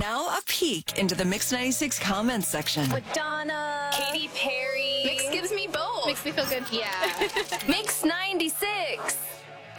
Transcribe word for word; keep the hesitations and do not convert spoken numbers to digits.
Now a peek into the Mix ninety-six comments section. Madonna. Katy Perry. Mix gives me both. Makes me feel good. Yeah. Mix ninety-six.